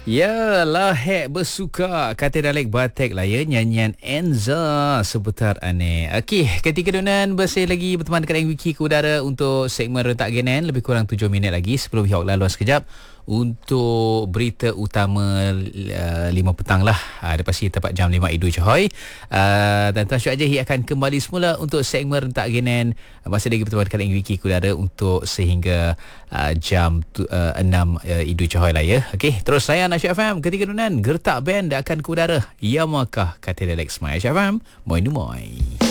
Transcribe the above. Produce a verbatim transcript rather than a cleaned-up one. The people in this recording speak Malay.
Ya, lahek bersuka kata Dalek Batek lah ya, nyanyian Enza seputar aneh. Okey, ketika dunan bersih lagi berteman dekat Wiki ke udara untuk segmen Rentak Genan. Lebih kurang tujuh minit lagi sebelum Hihok laluan sekejap untuk berita utama uh, lima petang lah. Uh, lepas ini tepat jam lima Idul Johor. Uh, dan Tan Syuk Ajahi akan kembali semula untuk segmen Rentak Genan. Uh, masih lagi berteman dekat Wiki ke udara untuk sehingga uh, jam tu, uh, enam uh, Idul Johor lah ya. Okey, terus saya Nasyid F M. Ketika dunan Gertak Band akan ke udara. Yamakah kata Alex Mai F M. Moi nu moi.